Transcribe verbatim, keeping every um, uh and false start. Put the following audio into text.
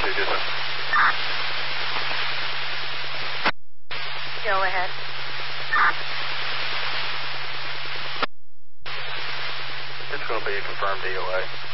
two two seven. Go ahead. It's going to be a confirmed D O A.